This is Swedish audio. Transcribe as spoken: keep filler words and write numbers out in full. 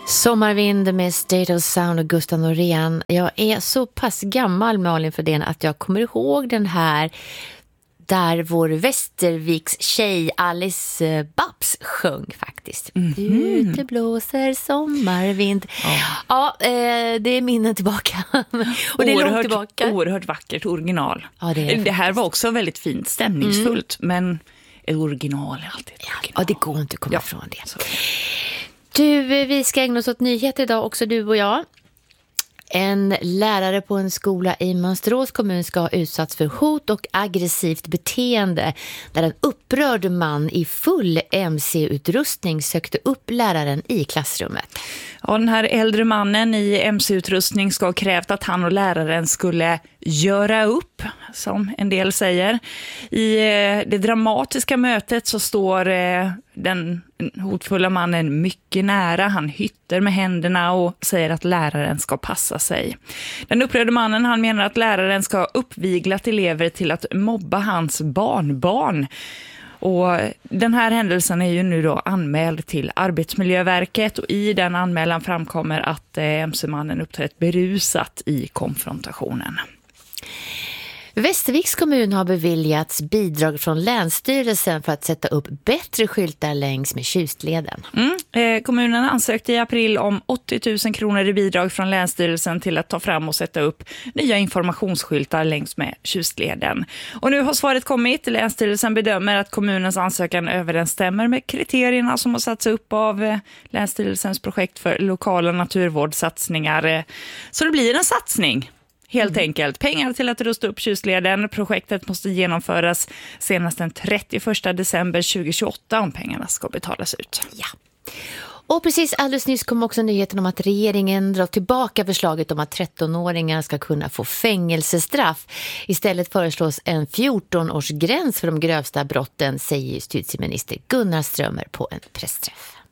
Sommarvind med State of Sound och Gustav Norén. Jag är så pass gammal, Malin Fredén, att jag kommer ihåg den här där vår Västerviks tjej Alice Babs sjöng faktiskt. Mm-hmm. Ute blåser sommarvind. Ja, ja eh, det är minnen tillbaka. Och det är oerhört, långt tillbaka. Oerhört vackert original. Ja, det, är det här var också väldigt fint, stämningsfullt. Mm. Men ett original är alltid ett original. Ja, det går inte att komma ja. ifrån det. Så. Du, vi ska ägna oss åt nyheter idag, också du och jag. En lärare på en skola i Mönsterås kommun ska ha utsatts för hot och aggressivt beteende där en upprörd man i full M C-utrustning sökte upp läraren i klassrummet. Ja, den här äldre mannen i M C-utrustning ska ha krävt att han och läraren skulle göra upp, som en del säger. I det dramatiska mötet så står den hotfulla mannen mycket nära. Han hytter med händerna och säger att läraren ska passa sig. Den upprörde mannen, han menar att läraren ska ha uppviglat elever till att mobba hans barnbarn. Och den här händelsen är ju nu då anmäld till Arbetsmiljöverket, och i den anmälan framkommer att M C-mannen uppträtt berusat i konfrontationen. Västerviks kommun har beviljats bidrag från Länsstyrelsen för att sätta upp bättre skyltar längs med Tjustleden. Mm. Eh, kommunen ansökte i april om åttio tusen kronor i bidrag från Länsstyrelsen till att ta fram och sätta upp nya informationsskyltar längs med Tjustleden. Och nu har svaret kommit. Länsstyrelsen bedömer att kommunens ansökan överensstämmer med kriterierna som har satts upp av eh, Länsstyrelsens projekt för lokala naturvårdssatsningar. Eh, så det blir en satsning. Helt mm. enkelt. Pengar till att rusta upp Tjustleden. Projektet måste genomföras senast den trettioförsta december tjugohundratjugoåtta om pengarna ska betalas ut. Ja. Och precis alldeles nyss kom också nyheten om att regeringen drar tillbaka förslaget om att trettonåringar ska kunna få fängelsestraff. Istället föreslås en fjorton-årsgräns för de grövsta brotten, säger justitieminister Gunnar Strömmer på en pressträff.